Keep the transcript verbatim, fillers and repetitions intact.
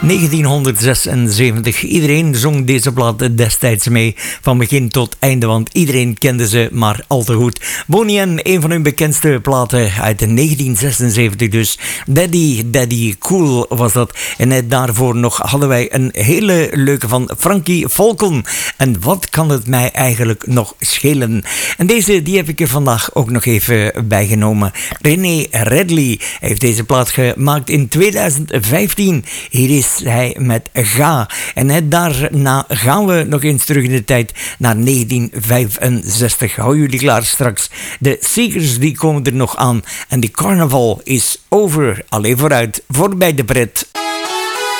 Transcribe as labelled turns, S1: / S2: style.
S1: negentienhonderdzesenzeventig. Iedereen zong deze plaat destijds mee, van begin tot einde, want iedereen kende ze maar al te goed. Boney M, een van hun bekendste platen uit negentien zesenzeventig dus. Daddy, Daddy, Cool was dat. En net daarvoor nog hadden wij een hele leuke van Frankie Falcon. En wat kan het mij eigenlijk nog schelen? En deze, die heb ik er vandaag ook nog even bijgenomen. René Redley heeft deze plaat gemaakt in tweeduizend vijftien. Hier is hij met Ga. En net daarna gaan we nog eens terug in de tijd naar negentien vijfenzestig. Hou jullie klaar straks. De Seekers die komen er nog aan. En de carnaval is over. Allee vooruit, voorbij de pret.